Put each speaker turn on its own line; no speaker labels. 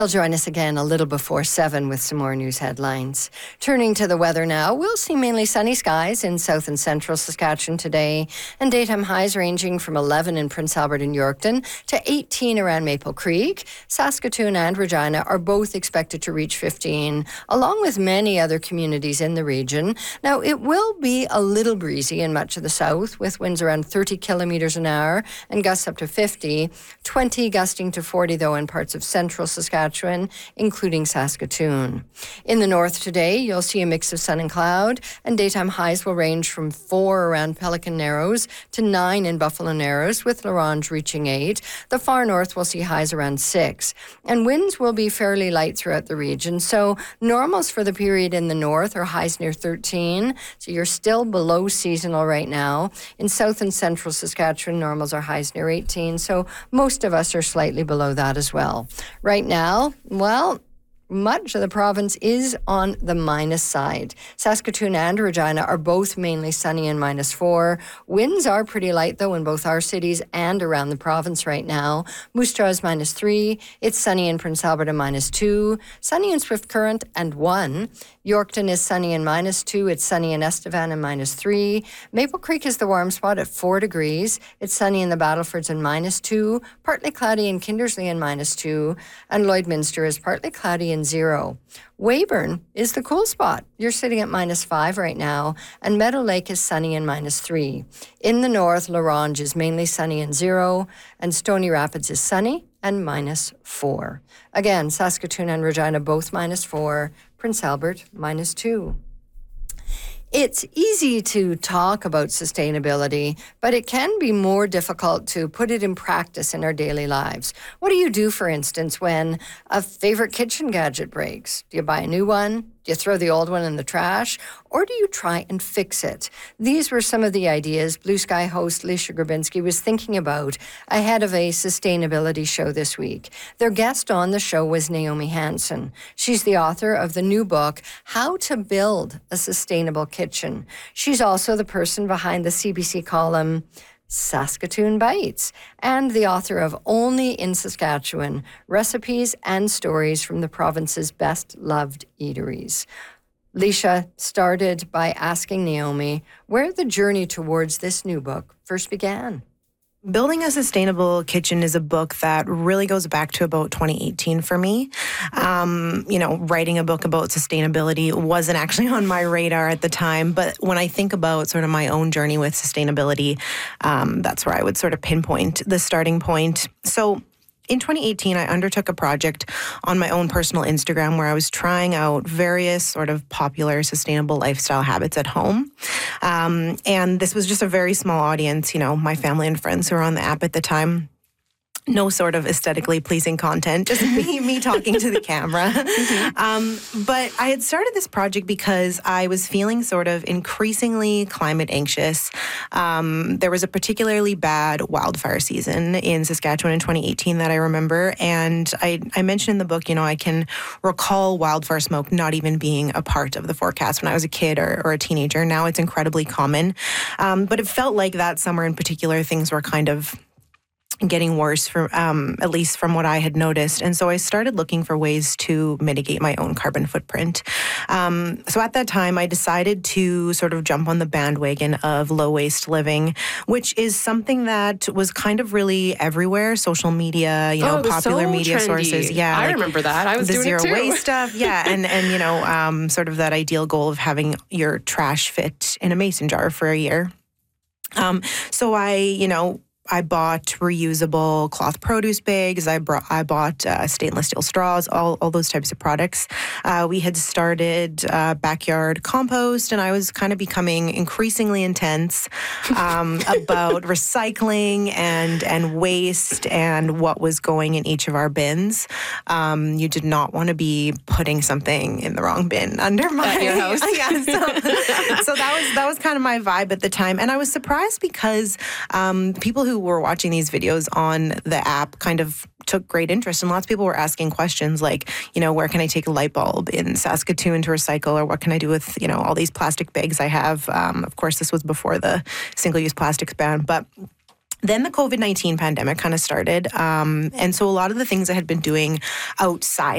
He'll join us again a little before 7 with some more news headlines. Turning to the weather now, we'll see mainly sunny skies in south and central Saskatchewan today, and daytime highs ranging from 11 in Prince Albert and Yorkton to 18 around Maple Creek. Saskatoon and Regina are both expected to reach 15, along with many other communities in the region. Now, it will be a little breezy in much of the south, with winds around 30 kilometres an hour and gusts up to 50, 20 gusting to 40, though, in parts of central Saskatchewan, including Saskatoon. In the north today, you'll see a mix of sun and cloud, and daytime highs will range from 4 around Pelican Narrows to 9 in Buffalo Narrows, with La Ronge reaching 8. The far north will see highs around 6. And winds will be fairly light throughout the region, so normals for the period in the north are highs near 13, so you're still below seasonal right now. In south and central Saskatchewan, normals are highs near 18, so most of us are slightly below that as well. Right now, well, much of the province is on the minus side. Saskatoon and Regina are both mainly sunny and -4. Winds are pretty light, though, in both our cities and around the province right now. Moose Jaw is -3. It's sunny in Prince Albert and -2. Sunny in Swift Current and 1. Yorkton is sunny and -2. It's sunny in Estevan and -3. Maple Creek is the warm spot at 4 degrees. It's sunny in the Battlefords and -2. Partly cloudy in Kindersley and -2. And Lloydminster is partly cloudy and 0. Weyburn is the cool spot. You're sitting at -5 right now, and Meadow Lake is sunny and -3. In the north, La Ronge is mainly sunny and 0, and Stony Rapids is sunny and -4. Again, Saskatoon and Regina both -4, Prince Albert -2. It's easy to talk about sustainability, but it can be more difficult to put it in practice in our daily lives. What do you do, for instance, when a favorite kitchen gadget breaks? Do you buy a new one? Do you throw the old one in the trash? Or do you try and fix it? These were some of the ideas Blue Sky host Leisha Grabinski was thinking about ahead of a sustainability show this week. Their guest on the show was Naomi Hansen. She's the author of the new book, How to Build a Sustainable Kitchen. She's also the person behind the CBC column Saskatoon Bites, and the author of Only in Saskatchewan, Recipes and Stories from the Province's Best Loved Eateries. Leisha started by asking Naomi where the journey towards this new book first began.
Building a Sustainable Kitchen is a book that really goes back to about 2018 for me. Writing a book about sustainability wasn't actually on my radar at the time, but when I think about sort of my own journey with sustainability, that's where I would sort of pinpoint the starting point. So in 2018, I undertook a project on my own personal Instagram where I was trying out various sort of popular sustainable lifestyle habits at home. And this was just a very small audience, my family and friends who were on the app at the time. No sort of aesthetically pleasing content, just me talking to the camera. But I had started this project because I was feeling sort of increasingly climate anxious. There was a particularly bad wildfire season in Saskatchewan in 2018 that I remember. And I mentioned in the book, I can recall wildfire smoke not even being a part of the forecast when I was a kid or a teenager. Now it's incredibly common. But it felt like that summer in particular, things were kind of getting worse, at least from what I had noticed. And so I started looking for ways to mitigate my own carbon footprint. So at that time, I decided to sort of jump on the bandwagon of low-waste living, which is something that was kind of really everywhere. Social media, popular media
trendy.
Sources. Yeah,
I remember that. I was doing it too.
The zero waste stuff. Yeah, and sort of that ideal goal of having your trash fit in a mason jar for a year. So I bought reusable cloth produce bags. I bought stainless steel straws, all those types of products. We had started backyard compost, and I was kind of becoming increasingly intense about recycling and waste and what was going in each of our bins. You did not want to be putting something in the wrong bin under
at your house.
Yeah, so that was kind of my vibe at the time, and I was surprised because people who were watching these videos on the app kind of took great interest, and lots of people were asking questions like, where can I take a light bulb in Saskatoon to recycle, or what can I do with, all these plastic bags I have. Of course, this was before the single-use plastics ban, but then the COVID-19 pandemic kind of started. And so a lot of the things I had been doing outside